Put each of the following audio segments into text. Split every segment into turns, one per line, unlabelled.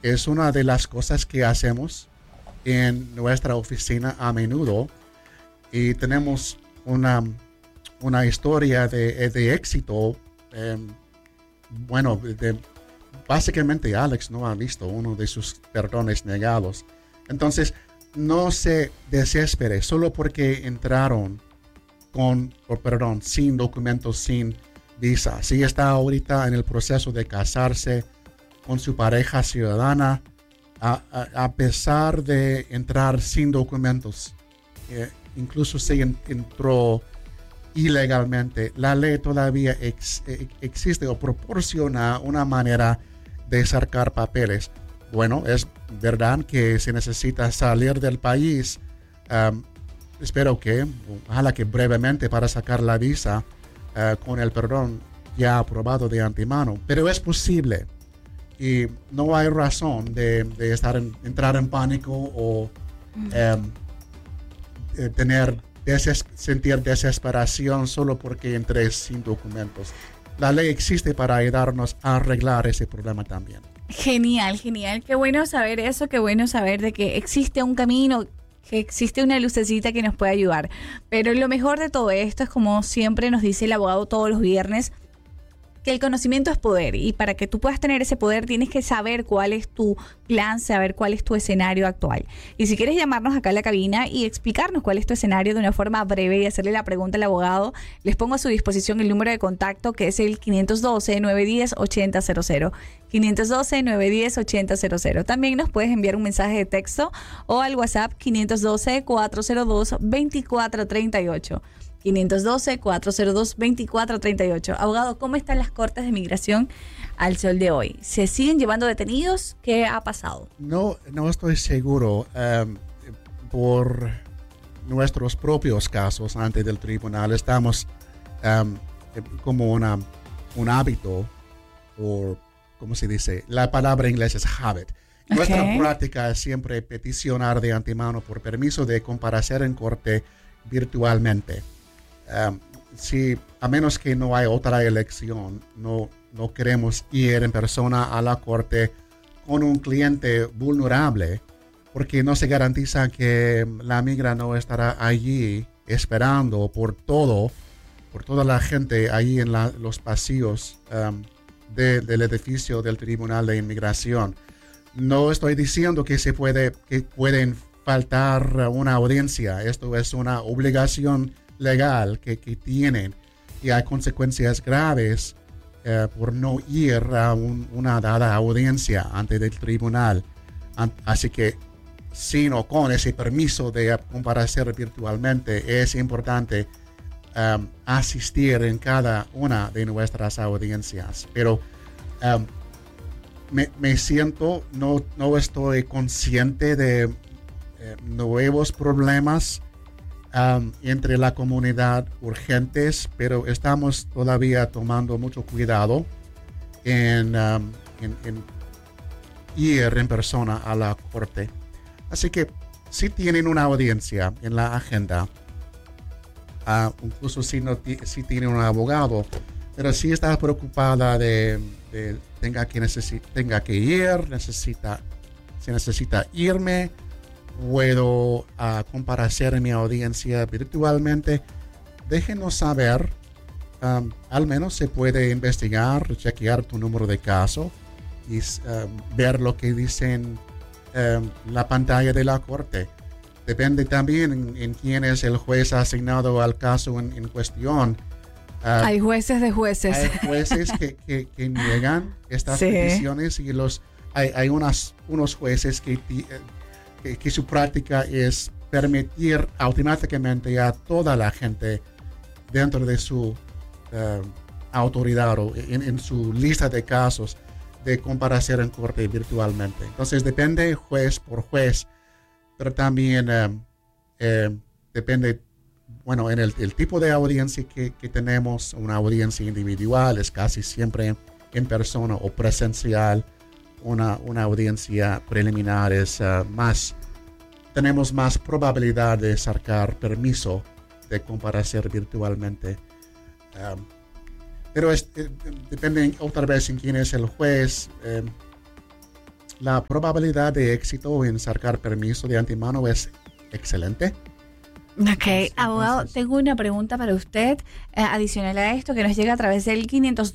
es una de las cosas que hacemos en nuestra oficina a menudo y tenemos una historia de éxito. Básicamente Alex no ha visto uno de sus perdones negados. Entonces, no se desespere solo porque entraron sin documentos, sin visa. Si está ahorita en el proceso de casarse con su pareja ciudadana, a pesar de entrar sin documentos, incluso si entró ilegalmente, la ley todavía existe o proporciona una manera de sacar papeles. Bueno, es verdad que se necesita salir del país, ojalá que brevemente para sacar la visa con el perdón ya aprobado de antemano, pero es posible y no hay razón de entrar en pánico o sentir desesperación solo porque entré sin documentos. La ley existe para ayudarnos a arreglar ese problema también.
Genial, genial. Qué bueno saber eso, qué bueno saber de que existe un camino, que existe una lucecita que nos puede ayudar. Pero lo mejor de todo esto es, como siempre nos dice el abogado todos los viernes, que el conocimiento es poder, y para que tú puedas tener ese poder tienes que saber cuál es tu plan, saber cuál es tu escenario actual. Y si quieres llamarnos acá a la cabina y explicarnos cuál es tu escenario de una forma breve y hacerle la pregunta al abogado, les pongo a su disposición el número de contacto, que es el 512-910-8000. 512-910-8000. También nos puedes enviar un mensaje de texto o al WhatsApp 512-402-2438. 512-402-2438. Abogado, ¿cómo están las cortes de migración al sol de hoy? ¿Se siguen llevando detenidos? ¿Qué ha pasado?
No estoy seguro. Por nuestros propios casos ante el tribunal estamos como un hábito, o ¿cómo se dice? La palabra en inglés es habit. Okay. Nuestra práctica es siempre peticionar de antemano por permiso de comparecer en corte virtualmente. A menos que no hay otra elección, no queremos ir en persona a la corte con un cliente vulnerable, porque no se garantiza que la migra no estará allí esperando por toda la gente allí en los pasillos del edificio del Tribunal de Inmigración. No estoy diciendo que pueden faltar una audiencia. Esto es una obligación legal que tienen, y hay consecuencias graves por no ir a una dada audiencia ante el tribunal. Así que sin o con ese permiso de comparecer virtualmente, es importante asistir en cada una de nuestras audiencias. Pero me siento, no estoy consciente de nuevos problemas entre la comunidad urgentes, pero estamos todavía tomando mucho cuidado en ir en persona a la corte. Así que si tienen una audiencia en la agenda, incluso si tienen un abogado, pero si estás preocupada de tenga que ir, si necesita irme, puedo comparecer en mi audiencia virtualmente, déjenos saber. Al menos se puede investigar, chequear tu número de caso y ver lo que dicen la pantalla de la corte. Depende también en quién es el juez asignado al caso en cuestión.
Hay jueces de jueces.
Hay jueces que niegan estas peticiones, y hay unos jueces que su práctica es permitir automáticamente a toda la gente dentro de su autoridad o en su lista de casos de comparecer en corte virtualmente. Entonces depende juez por juez, pero también depende, en el tipo de audiencia que tenemos. Una audiencia individual es casi siempre en persona o presencial. Una audiencia preliminar es tenemos más probabilidad de sacar permiso de comparecer virtualmente. Pero depende otra vez en quién es el juez. la probabilidad de éxito en sacar permiso de antemano es excelente.
Ok, abogado, tengo una pregunta para usted adicional a esto que nos llega a través del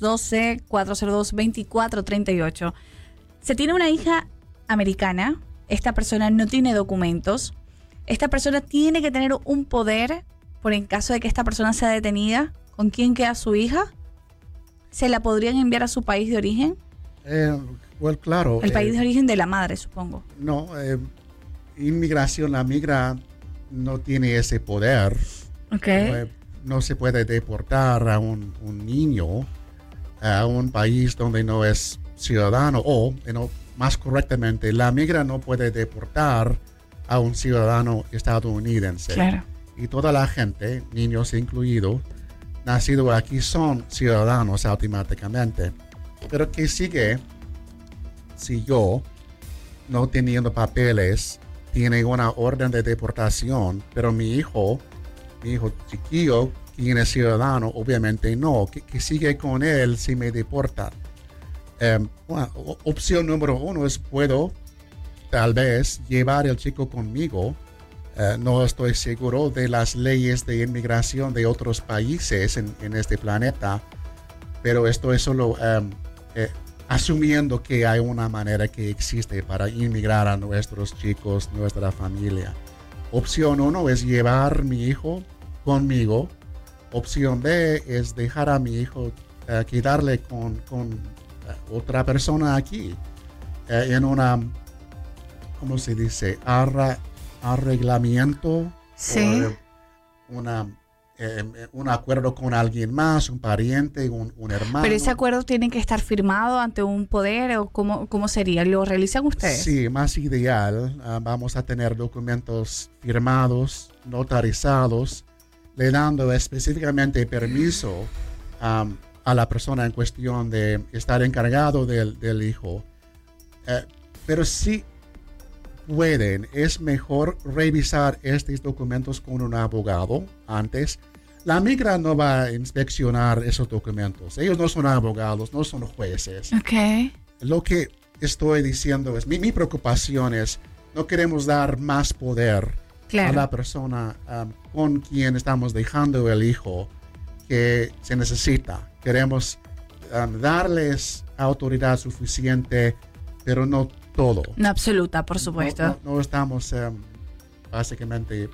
512-402-2438. Se tiene una hija americana, esta persona no tiene documentos, esta persona tiene que tener un poder por en caso de que esta persona sea detenida. ¿Con quién queda su hija? ¿Se la podrían enviar a su país de origen?
Well, claro.
El país de origen de la madre, supongo.
No, inmigración, la migra no tiene ese poder.
Okay.
No se puede deportar a un niño a un país donde no es ciudadano o, más correctamente, la migra no puede deportar a un ciudadano estadounidense.
Claro.
Y toda la gente, niños incluidos, nacidos aquí son ciudadanos automáticamente. Pero ¿qué sigue si yo, no teniendo papeles, tiene una orden de deportación, pero mi hijo chiquillo, quien es ciudadano, obviamente no? ¿Qué sigue con él si me deportan? Opción número 1 es puedo tal vez llevar el chico conmigo. No estoy seguro de las leyes de inmigración de otros países en este planeta, pero estoy solo asumiendo que hay una manera que existe para inmigrar a nuestros chicos, nuestra familia. Opción 1 es llevar mi hijo conmigo. Opción B es dejar a mi hijo quedarle con otra persona aquí en una, ¿cómo se dice? Arreglamiento.
Sí.
Un acuerdo con alguien más, un pariente, un hermano.
Pero ese acuerdo tiene que estar firmado ante un poder, o cómo sería, ¿lo realizan ustedes?
Sí, más ideal. Vamos a tener documentos firmados, notarizados, le dando específicamente permiso a la persona en cuestión de estar encargado del hijo. Pero sí pueden, es mejor revisar estos documentos con un abogado antes. La migra no va a inspeccionar esos documentos. Ellos no son abogados, no son jueces.
Okay.
Lo que estoy diciendo es, mi preocupación es, no queremos dar más poder a la persona con quien estamos dejando el hijo que se necesita. Queremos darles autoridad suficiente, pero no todo.
No absoluta, por supuesto.
No estamos básicamente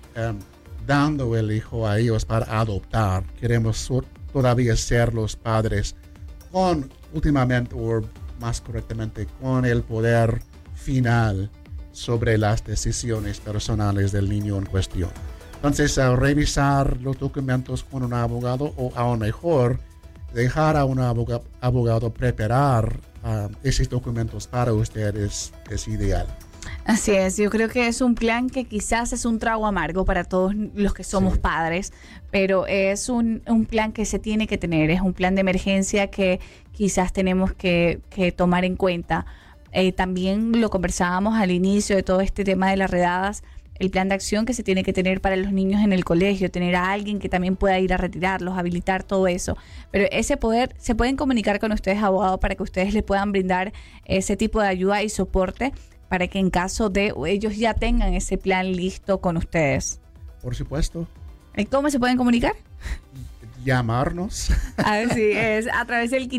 dando el hijo a ellos para adoptar. Queremos todavía ser los padres últimamente, o más correctamente, con el poder final sobre las decisiones personales del niño en cuestión. Entonces, revisar los documentos con un abogado, o aún mejor, dejar a un abogado preparar esos documentos para ustedes es ideal.
Así es, yo creo que es un plan que quizás es un trago amargo para todos los que somos padres, pero es un plan que se tiene que tener, es un plan de emergencia que quizás tenemos que tomar en cuenta. También lo conversábamos al inicio de todo este tema de las redadas, el plan de acción que se tiene que tener para los niños en el colegio, tener a alguien que también pueda ir a retirarlos, habilitar todo eso. Pero ese poder, se pueden comunicar con ustedes, abogados, para que ustedes le puedan brindar ese tipo de ayuda y soporte para que en caso de ellos ya tengan ese plan listo con ustedes.
Por supuesto.
¿Cómo se pueden comunicar?
Llamarnos.
Así es, a través del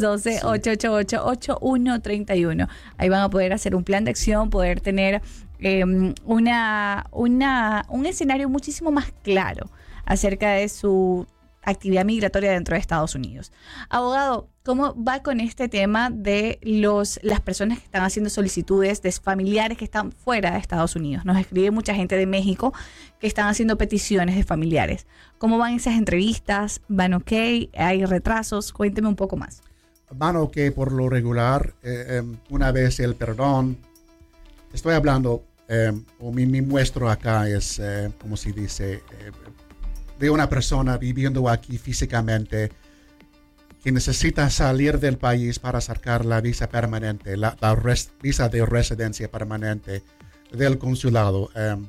512-888-8131. Ahí van a poder hacer un plan de acción, poder tener un escenario muchísimo más claro acerca de su actividad migratoria dentro de Estados Unidos. Abogado, ¿cómo va con este tema de las personas que están haciendo solicitudes de familiares que están fuera de Estados Unidos? Nos escribe mucha gente de México que están haciendo peticiones de familiares. ¿Cómo van esas entrevistas? ¿Van ok? ¿Hay retrasos? Cuénteme un poco más.
Van ok por lo regular. Una vez el perdón, estoy hablando, o mi muestro acá es, como se dice, de una persona viviendo aquí físicamente que necesita salir del país para sacar la visa permanente, la visa de residencia permanente del consulado,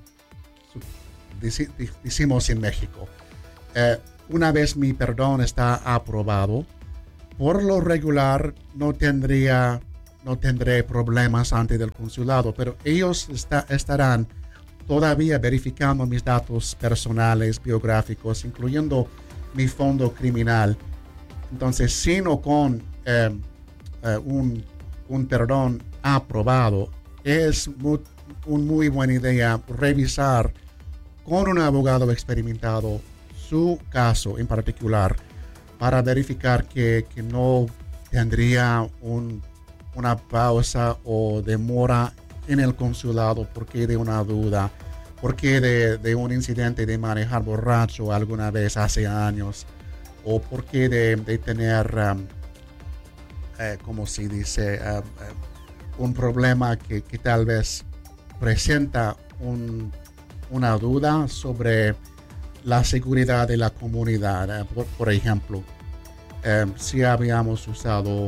decimos en México. Una vez mi perdón está aprobado, por lo regular no tendría no tendré problemas ante el consulado, pero ellos estarán todavía verificando mis datos personales, biográficos, incluyendo mi fondo criminal. Entonces, sin o con un perdón aprobado, es una muy buena idea revisar con un abogado experimentado su caso en particular para verificar que no tendría una pausa o demora en el consulado porque de una duda, porque de un incidente de manejar borracho alguna vez hace años, o porque de tener, como se dice, un problema que tal vez presenta una duda sobre la seguridad de la comunidad. Por ejemplo, si habíamos usado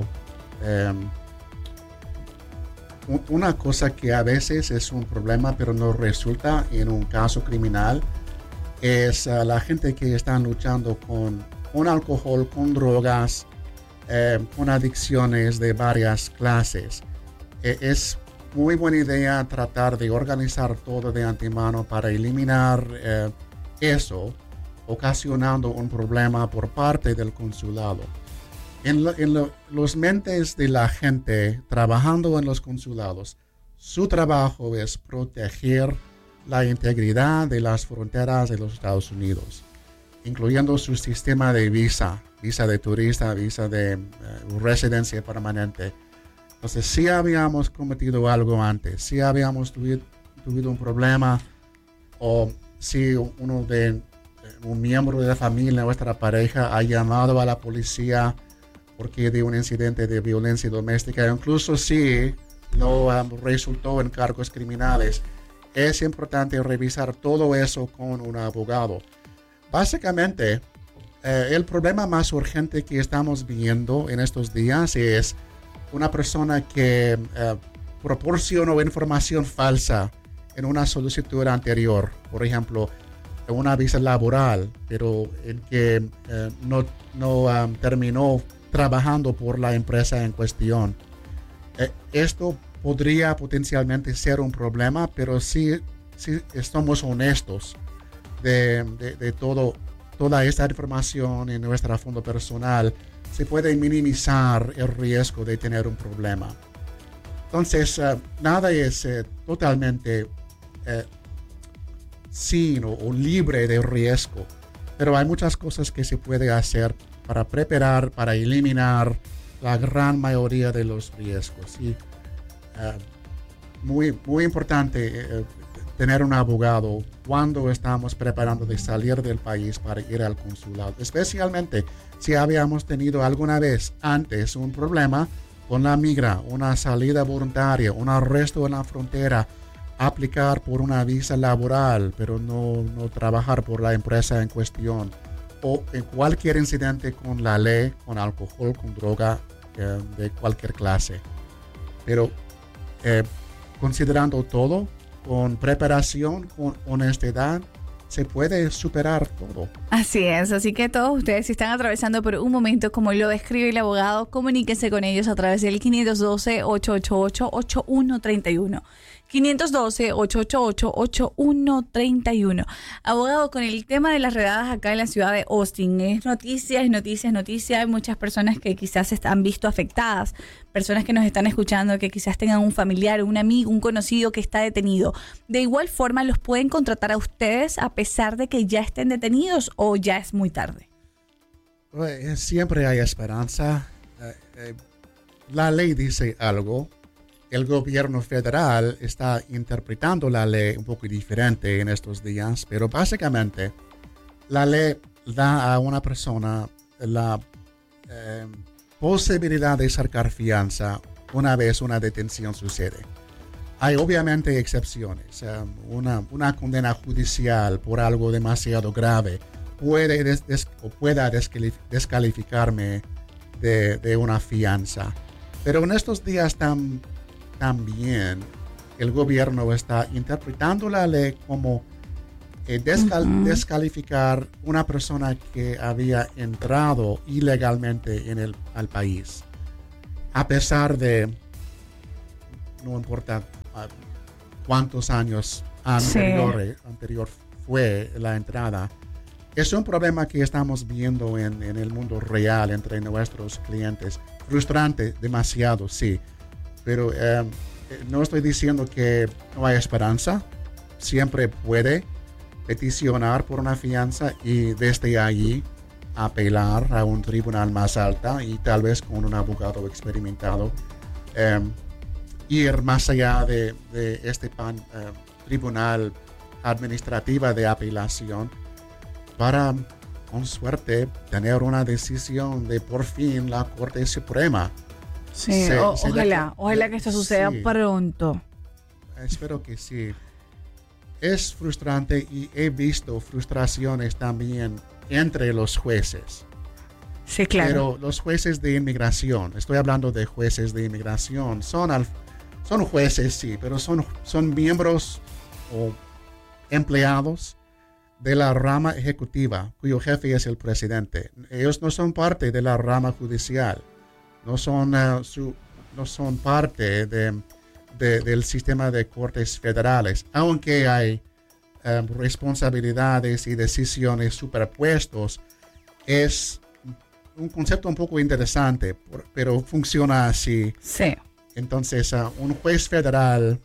una cosa que a veces es un problema pero no resulta en un caso criminal, es la gente que están luchando con alcohol, con drogas, con adicciones de varias clases. Es muy buena idea tratar de organizar todo de antemano para eliminar eso, ocasionando un problema por parte del consulado. En los mentes de la gente trabajando en los consulados, su trabajo es proteger la integridad de las fronteras de los Estados Unidos, incluyendo su sistema de visa de turista, visa de residencia permanente. Entonces, si habíamos cometido algo antes, si habíamos tenido un problema, o si un miembro de la familia, nuestra pareja, ha llamado a la policía porque de un incidente de violencia doméstica, incluso si no resultó en cargos criminales, es importante revisar todo eso con un abogado. Básicamente, el problema más urgente que estamos viendo en estos días es una persona que proporcionó información falsa en una solicitud anterior, por ejemplo, una visa laboral, pero en que no terminó trabajando por la empresa en cuestión. Esto podría potencialmente ser un problema, pero si estamos honestos de toda esta información en nuestro fondo personal, se puede minimizar el riesgo de tener un problema. Entonces, nada es totalmente sin o libre de riesgo, pero hay muchas cosas que se puede hacer para preparar, para eliminar la gran mayoría de los riesgos. Y muy importante tener un abogado cuando estamos preparando de salir del país para ir al consulado, especialmente si habíamos tenido alguna vez antes un problema con la migra, una salida voluntaria, un arresto en la frontera, aplicar por una visa laboral, pero no trabajar por la empresa en cuestión, o en cualquier incidente con la ley, con alcohol, con droga, de cualquier clase. Pero considerando todo, con preparación, con honestidad, se puede superar todo.
Así es, así que todos ustedes, si están atravesando por un momento como lo describe el abogado, comuníquense con ellos a través del 512-888-8131. 512-888-8131. Abogado, con el tema de las redadas acá en la ciudad de Austin, es noticia. Hay muchas personas que quizás han visto afectadas, personas que nos están escuchando que quizás tengan un familiar, un amigo, un conocido que está detenido. De igual forma, ¿los pueden contratar a ustedes a pesar de que ya estén detenidos o ya es muy tarde?
Siempre hay esperanza. La ley dice algo. El gobierno federal está interpretando la ley un poco diferente en estos días, pero básicamente la ley da a una persona la posibilidad de sacar fianza una vez una detención sucede. Hay obviamente excepciones. Una condena judicial por algo demasiado grave pueda descalificarme de una fianza. Pero en estos días también el gobierno está interpretando la ley como descalificar una persona que había entrado ilegalmente al país, a pesar de no importa cuántos años anterior fue la entrada. Es un problema que estamos viendo en el mundo real entre nuestros clientes. Frustrante, demasiado, sí. Pero no estoy diciendo que no hay esperanza. Siempre puede peticionar por una fianza y desde allí apelar a un tribunal más alto y tal vez con un abogado experimentado ir más allá de este tribunal administrativa de apelación para, con suerte, tener una decisión de por fin la Corte Suprema.
Sí, ojalá que esto suceda pronto.
Espero que sí. Es frustrante y he visto frustraciones también entre los jueces.
Sí, claro.
Pero los jueces de inmigración, estoy hablando de jueces de inmigración, son jueces, sí, pero son miembros o empleados de la rama ejecutiva, cuyo jefe es el presidente. Ellos no son parte de la rama judicial, no son parte del sistema de cortes federales, aunque hay responsabilidades y decisiones superpuestos. Es un concepto un poco interesante, pero funciona así.
Sí.
Entonces, un juez federal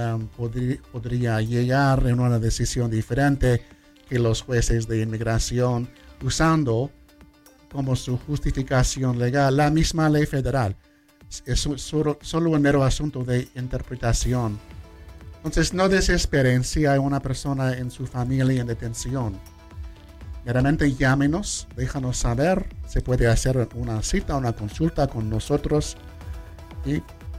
podría llegar en una decisión diferente que los jueces de inmigración, usando como su justificación legal la misma ley federal. Es solo un mero asunto de interpretación. Entonces, no desesperen si hay una persona en su familia en detención. Meramente llámenos, déjanos saber. Se puede hacer una cita, una consulta con nosotros y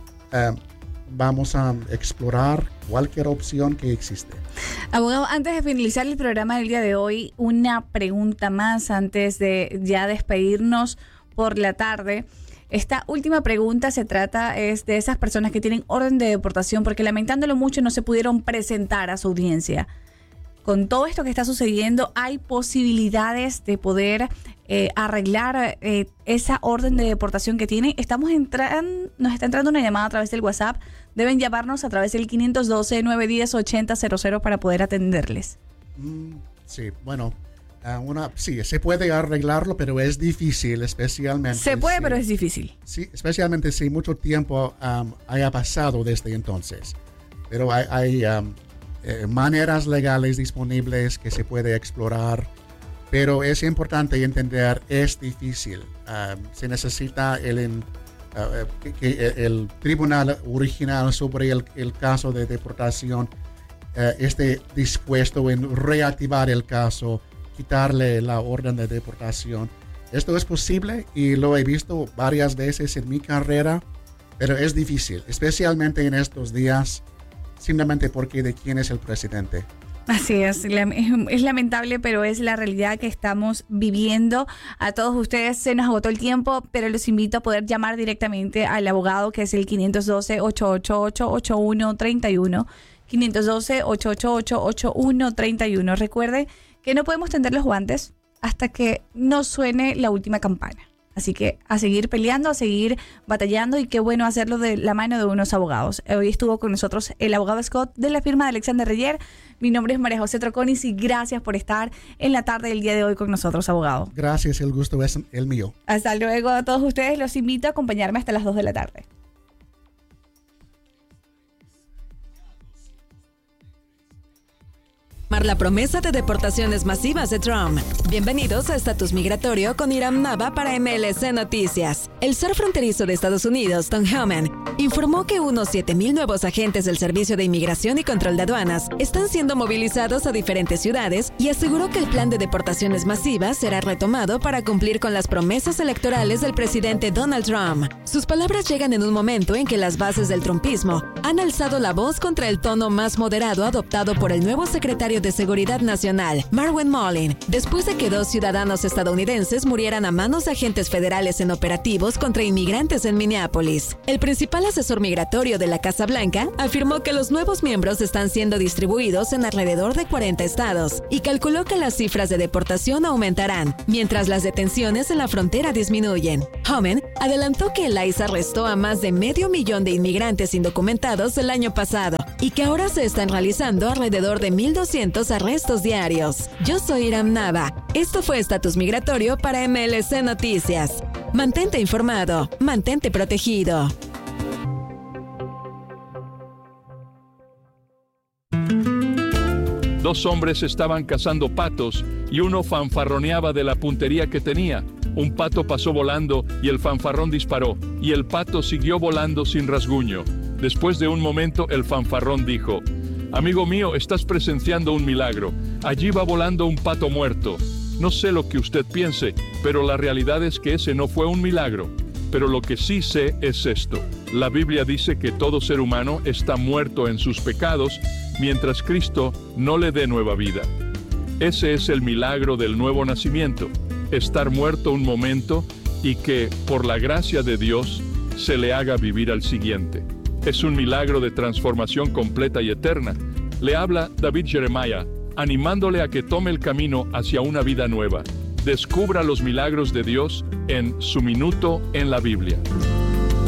vamos a explorar cualquier opción que existe.
Abogado, antes de finalizar el programa del día de hoy, una pregunta más antes de ya despedirnos por la tarde. Esta última pregunta es de esas personas que tienen orden de deportación porque, lamentándolo mucho, no se pudieron presentar a su audiencia. Con todo esto que está sucediendo, ¿hay posibilidades de poder arreglar esa orden de deportación que tienen? Nos está entrando una llamada a través del WhatsApp. Deben llamarnos a través del 512-910-8000 para poder atenderles.
Sí, bueno, sí, se puede arreglarlo, pero es difícil, especialmente.
Se puede, pero es difícil.
Sí, especialmente si mucho tiempo haya pasado desde entonces. Pero hay maneras legales disponibles que se puede explorar, pero es importante entender, es difícil. Se necesita que el tribunal original sobre el caso de deportación esté dispuesto en reactivar el caso, quitarle la orden de deportación. Esto es posible y lo he visto varias veces en mi carrera, pero es difícil, especialmente en estos días, simplemente porque de quién es el presidente.
Así es lamentable, pero es la realidad que estamos viviendo. A todos ustedes se nos agotó el tiempo, pero los invito a poder llamar directamente al abogado, que es el 512-888-8131. 512-888-8131. Recuerde que no podemos tender los guantes hasta que no suene la última campana. Así que a seguir peleando, a seguir batallando, y qué bueno hacerlo de la mano de unos abogados. Hoy estuvo con nosotros el abogado Scott de la firma de Alexander Reyer. Mi nombre es María José Troconis y gracias por estar en la tarde del día de hoy con nosotros, abogado.
Gracias, el gusto es el mío.
Hasta luego a todos ustedes. Los invito a acompañarme hasta las 2 de la tarde.
La promesa de deportaciones masivas de Trump. Bienvenidos a Estatus Migratorio con Iram Nava para MLC Noticias. El ser fronterizo de Estados Unidos, Tom Homan, informó que unos 7,000 nuevos agentes del Servicio de Inmigración y Control de Aduanas están siendo movilizados a diferentes ciudades y aseguró que el plan de deportaciones masivas será retomado para cumplir con las promesas electorales del presidente Donald Trump. Sus palabras llegan en un momento en que las bases del trumpismo han alzado la voz contra el tono más moderado adoptado por el nuevo secretario de Seguridad Nacional, Marwan Mullin, después de que 2 ciudadanos estadounidenses murieran a manos de agentes federales en operativos contra inmigrantes en Minneapolis. El principal principal asesor migratorio de la Casa Blanca afirmó que los nuevos miembros están siendo distribuidos en alrededor de 40 estados y calculó que las cifras de deportación aumentarán, mientras las detenciones en la frontera disminuyen. Homan adelantó que el ICE arrestó a más de 500,000 de inmigrantes indocumentados el año pasado y que ahora se están realizando alrededor de 1,200 arrestos diarios. Yo soy Iram Nava. Esto fue Estatus Migratorio para MLC Noticias. Mantente informado, mantente protegido.
Dos hombres estaban cazando patos y uno fanfarroneaba de la puntería que tenía. Un pato pasó volando y el fanfarrón disparó, y el pato siguió volando sin rasguño. Después de un momento, el fanfarrón dijo: «Amigo mío, estás presenciando un milagro. Allí va volando un pato muerto. No sé lo que usted piense, pero la realidad es que ese no fue un milagro. Pero lo que sí sé es esto. La Biblia dice que todo ser humano está muerto en sus pecados, mientras Cristo no le dé nueva vida. Ese es el milagro del nuevo nacimiento, estar muerto un momento y que, por la gracia de Dios, se le haga vivir al siguiente. Es un milagro de transformación completa y eterna. Le habla David Jeremiah, animándole a que tome el camino hacia una vida nueva. Descubra los milagros de Dios en Su Minuto en la Biblia.